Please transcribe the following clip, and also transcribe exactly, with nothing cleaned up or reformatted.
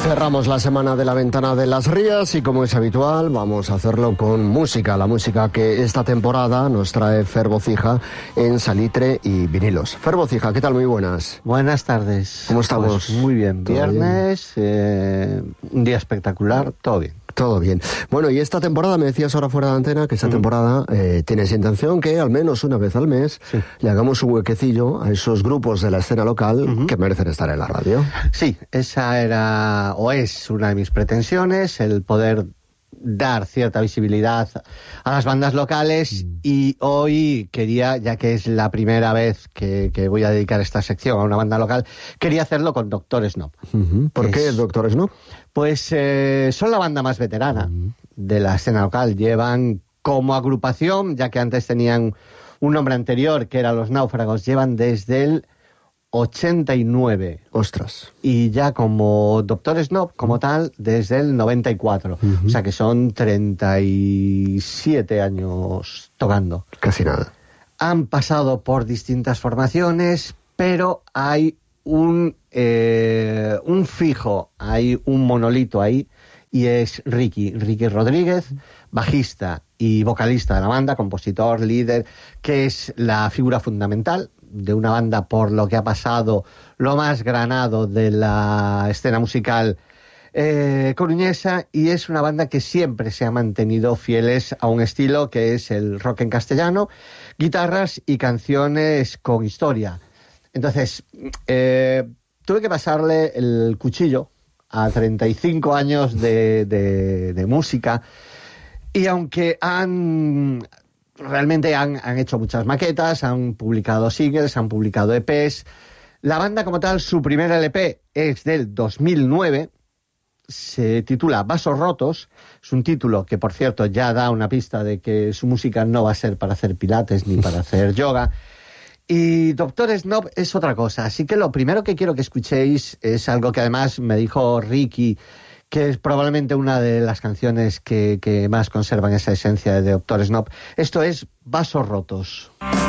Cerramos la semana de la Ventana de las Rías y, como es habitual, vamos a hacerlo con música, la música que esta temporada nos trae Fer Bocija en Salitre y Vinilos. Fer Bocija, ¿qué tal? Muy buenas. Buenas tardes. ¿Cómo estamos? Pues muy bien, viernes, bien? Eh, un día espectacular, todo bien. Todo bien. Bueno, y esta temporada, me decías ahora fuera de antena, que esta uh-huh. temporada eh, tienes intención que al menos una vez al mes sí. le hagamos un huequecillo a esos grupos de la escena local uh-huh. que merecen estar en la radio. Sí, esa era o es una de mis pretensiones, el poder dar cierta visibilidad a las bandas locales mm. y hoy quería, ya que es la primera vez que, que voy a dedicar esta sección a una banda local, quería hacerlo con Doctor Snob. Uh-huh. ¿Por qué es... Doctor Snob? Pues eh, son la banda más veterana uh-huh. de la escena local. Llevan como agrupación, ya que antes tenían un nombre anterior que era Los Náufragos, llevan desde el ochenta y nueve. Ostras. Y ya como Doctor Snob, como tal, desde el noventa y cuatro. Uh-huh. O sea que son treinta y siete años tocando. Casi nada. Han pasado por distintas formaciones, pero hay un, eh, un fijo, hay un monolito ahí, y es Ricky, Ricky Rodríguez, bajista y vocalista de la banda, compositor, líder, que es la figura fundamental de una banda por lo que ha pasado, lo más granado de la escena musical eh, coruñesa, y es una banda que siempre se ha mantenido fieles a un estilo que es el rock en castellano, guitarras y canciones con historia. Entonces, eh, tuve que pasarle el cuchillo a treinta y cinco años de, de, de música, y aunque han... Realmente han, han hecho muchas maquetas, han publicado singles, han publicado E Pes. La banda como tal, su primer L P es del dos mil nueve, se titula Vasos Rotos. Es un título que, por cierto, ya da una pista de que su música no va a ser para hacer pilates ni para hacer yoga. Y Doctor Snob es otra cosa. Así que lo primero que quiero que escuchéis es algo que además me dijo Ricky, que es probablemente una de las canciones que, que más conservan esa esencia de Doctor Snob. Esto es Vasos Rotos.